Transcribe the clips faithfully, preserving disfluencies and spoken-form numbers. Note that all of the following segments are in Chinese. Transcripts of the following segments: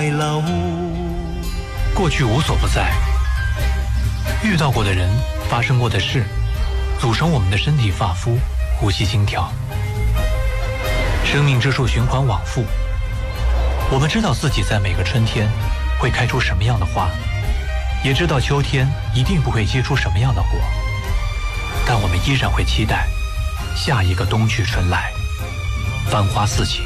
过去无所不在，遇到过的人，发生过的事，组成我们的身体发肤、呼吸心跳。生命之树循环往复，我们知道自己在每个春天会开出什么样的花，也知道秋天一定不会结出什么样的果，但我们依然会期待下一个冬去春来，繁花似锦。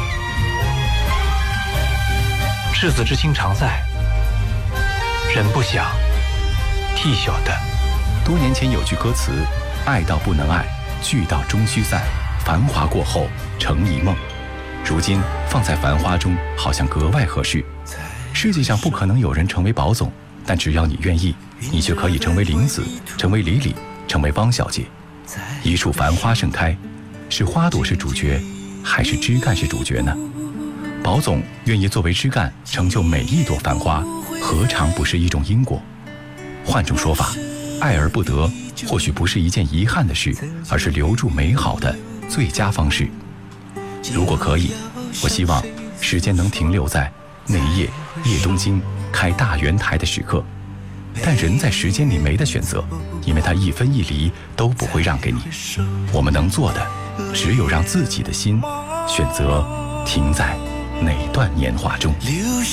赤子之心常在，人不想，替晓得。 多年前有句歌词：爱到不能爱，聚到终须散，繁华过后成一梦。如今放在繁花中，好像格外合适。世界上不可能有人成为宝总，但只要你愿意，你就可以成为林子，成为李李，成为汪小姐。一处繁花盛开，是花朵是主角，还是枝干是主角呢？宝总愿意作为枝干成就每一朵繁花，何尝不是一种因果？换种说法，爱而不得，或许不是一件遗憾的事，而是留住美好的最佳方式。如果可以，我希望时间能停留在那一夜叶东京开大圆台的时刻。但人在时间里没得选择，因为他一分一厘都不会让给你。我们能做的，只有让自己的心选择停在哪段年华中。